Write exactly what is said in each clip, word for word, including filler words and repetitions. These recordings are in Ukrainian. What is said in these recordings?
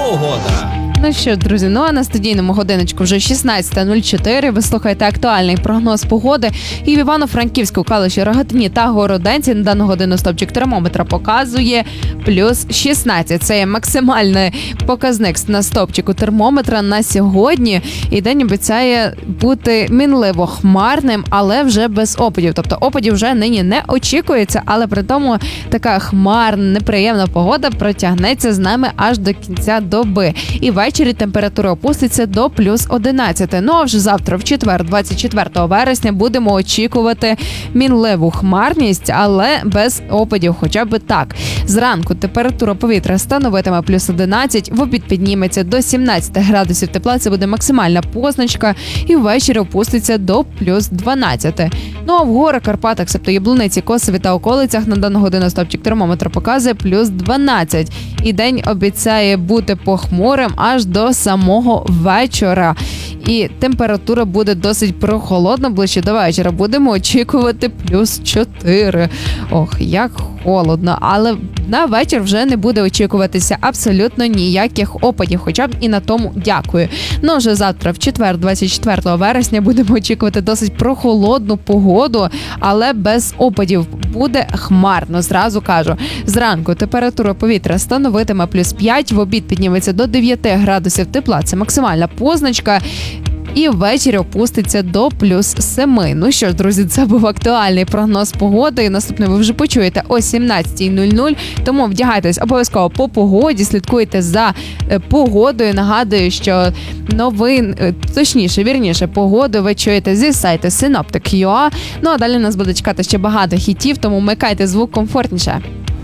погода. Ну що, друзі, ну а на студійному годиночку вже шістнадцята нуль чотири. Ви слухаєте актуальний прогноз погоди. І в Івано-Франківську, Калуші, Рогатині та Городенці на дану годину стопчик термометра показує плюс шістнадцять. Це є максимальний показник на стопчику термометра на сьогодні. І день обіцяє бути мінливо хмарним, але вже без опадів. Тобто опадів вже нині не очікується, але при тому така хмарна, неприємна погода протягнеться з нами аж до кінця доби. І ввечері температура опуститься до плюс одинадцять. Ну а вже завтра, в четвер, двадцять четвертого вересня, будемо очікувати мінливу хмарність, але без опадів, хоча б так. Зранку температура повітря становитиме плюс одинадцять, в обід підніметься до сімнадцять градусів тепла, це буде максимальна позначка, і ввечері опуститься до плюс дванадцять. Ну а в горах, Карпатах, себто Яблуниці, Косові та околицях на дану годину стопчик термометра показує плюс дванадцять. І день обіцяє бути похмурим аж до самого вечора. І температура буде досить прохолодна, ближче до вечора. Будемо очікувати плюс чотири. Ох, як холодно. Але на вечір вже не буде очікуватися абсолютно ніяких опадів, хоча б і на тому дякую. Ну, вже завтра, в четвер, двадцять четвертого вересня, будемо очікувати досить прохолодну погоду, але без опадів. Буде хмарно, зразу кажу. Зранку температура повітря становитиме плюс п'ять, в обід підніметься до дев'яти градусів тепла. Це максимальна позначка. І ввечері опуститься до плюс семи. Ну що ж, друзі, це був актуальний прогноз погоди. І наступний ви вже почуєте о сімнадцята нуль нуль. Тому вдягайтесь обов'язково по погоді, слідкуйте за погодою. Нагадую, що новин, точніше, вірніше, погоду ви чуєте зі сайту синоптик крапка ю а. Ну а далі нас буде чекати ще багато хітів, тому вмикайте звук комфортніше.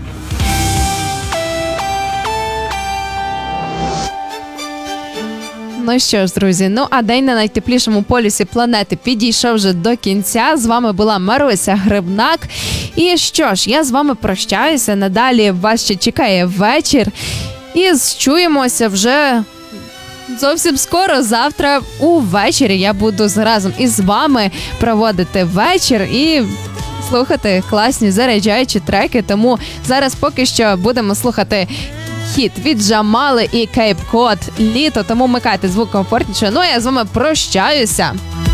Ну що ж, друзі, ну а день на найтеплішому полюсі планети підійшов вже до кінця. З вами була Маруся Грибнак. І що ж, я з вами прощаюся. Надалі вас ще чекає вечір. І чуємося вже зовсім скоро. Завтра увечері я буду разом із вами проводити вечір і слухати класні заряджаючі треки. Тому зараз поки що будемо слухати хіт від Джамали і Кейп Код «Літо», тому вмикайте звук комфортніше. Ну а я з вами прощаюся.